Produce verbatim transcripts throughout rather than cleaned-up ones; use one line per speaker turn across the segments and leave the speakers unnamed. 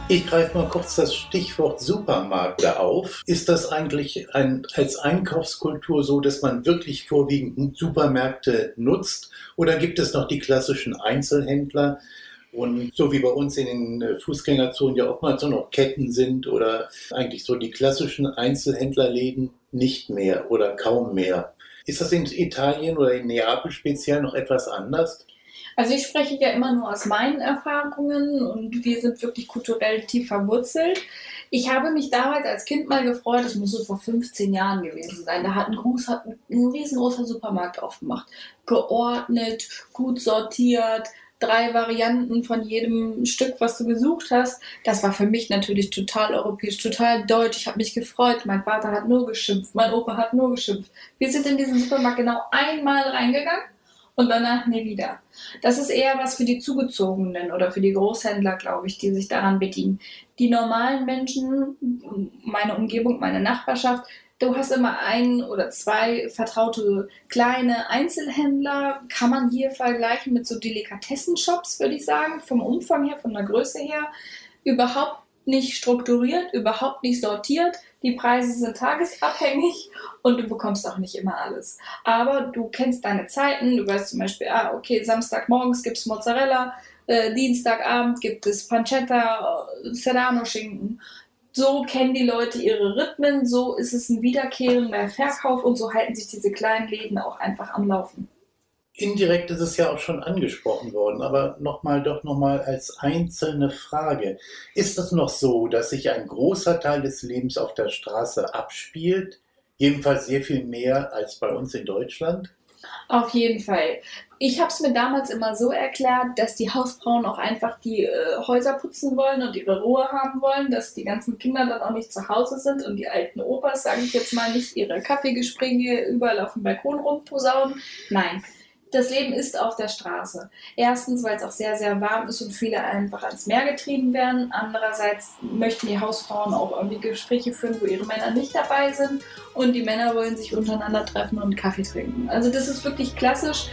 Ich greife mal kurz das Stichwort Supermarkt auf. Ist das eigentlich ein, als Einkaufskultur so, dass man wirklich vorwiegend Supermärkte nutzt? Oder gibt es noch die klassischen Einzelhändler? Und so wie bei uns in den Fußgängerzonen ja oftmals so noch Ketten sind oder eigentlich so die klassischen Einzelhändlerläden nicht mehr oder kaum mehr. Ist das in Italien oder in Neapel speziell noch etwas anders?
Also ich spreche ja immer nur aus meinen Erfahrungen und wir sind wirklich kulturell tief verwurzelt. Ich habe mich damals als Kind mal gefreut, das muss so vor fünfzehn Jahren gewesen sein. Da hat ein, groß, hat ein riesengroßer Supermarkt aufgemacht. Geordnet, gut sortiert, drei Varianten von jedem Stück, was du gesucht hast. Das war für mich natürlich total europäisch, total deutsch. Ich habe mich gefreut. Mein Vater hat nur geschimpft, mein Opa hat nur geschimpft. Wir sind in diesen Supermarkt genau einmal reingegangen und danach nie wieder. Das ist eher was für die Zugezogenen oder für die Großhändler, glaube ich, die sich daran bedienen. Die normalen Menschen, meine Umgebung, meine Nachbarschaft, du hast immer ein oder zwei vertraute kleine Einzelhändler. Kann man hier vergleichen mit so Delikatessenshops, würde ich sagen, vom Umfang her, von der Größe her. Überhaupt nicht strukturiert, überhaupt nicht sortiert. Die Preise sind tagesabhängig und du bekommst auch nicht immer alles. Aber du kennst deine Zeiten, du weißt zum Beispiel, ah, okay, Samstagmorgens gibt es Mozzarella, äh, Dienstagabend gibt es Pancetta, äh, Serrano-Schinken. So kennen die Leute ihre Rhythmen, so ist es ein wiederkehrender Verkauf und so halten sich diese kleinen Läden auch einfach am Laufen.
Indirekt ist es ja auch schon angesprochen worden, aber nochmal, doch nochmal als einzelne Frage. Ist es noch so, dass sich ein großer Teil des Lebens auf der Straße abspielt? Jedenfalls sehr viel mehr als bei uns in Deutschland?
Auf jeden Fall. Ich habe es mir damals immer so erklärt, dass die Hausfrauen auch einfach die äh, Häuser putzen wollen und ihre Ruhe haben wollen, dass die ganzen Kinder dann auch nicht zu Hause sind und die alten Opas, sage ich jetzt mal, nicht ihre Kaffeegespräche überall auf dem Balkon rumposaunen. Nein. Das Leben ist auf der Straße. Erstens, weil es auch sehr, sehr warm ist und viele einfach ans Meer getrieben werden. Andererseits möchten die Hausfrauen auch irgendwie Gespräche führen, wo ihre Männer nicht dabei sind. Und die Männer wollen sich untereinander treffen und Kaffee trinken. Also das ist wirklich klassisch.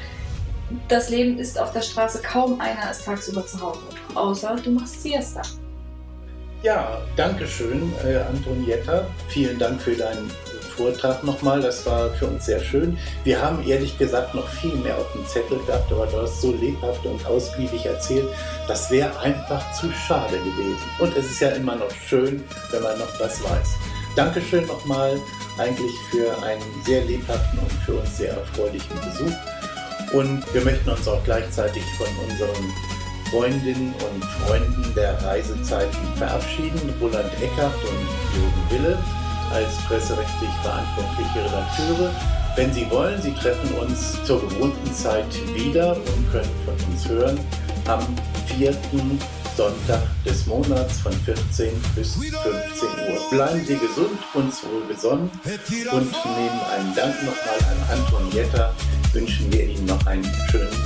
Das Leben ist auf der Straße. Kaum einer ist tagsüber zu Hause. Außer du machst Siesta.
Ja, danke schön, äh, Antonietta. Vielen Dank für deinen Vortrag nochmal. Das war für uns sehr schön. Wir haben ehrlich gesagt noch viel mehr auf dem Zettel gehabt, aber du hast so lebhaft und ausgiebig erzählt, das wäre einfach zu schade gewesen. Und es ist ja immer noch schön, wenn man noch was weiß. Dankeschön nochmal eigentlich für einen sehr lebhaften und für uns sehr erfreulichen Besuch. Und wir möchten uns auch gleichzeitig von unseren Freundinnen und Freunden der Reisezeiten verabschieden. Roland Eckert und Jürgen Wille als presserechtlich verantwortliche Redakteure. Wenn Sie wollen, Sie treffen uns zur gewohnten Zeit wieder und können von uns hören am vierten Sonntag des Monats von vierzehn bis fünfzehn Uhr. Bleiben Sie gesund und wohlgesonnen und neben einen Dank nochmal an Antonietta wünschen wir Ihnen noch einen schönen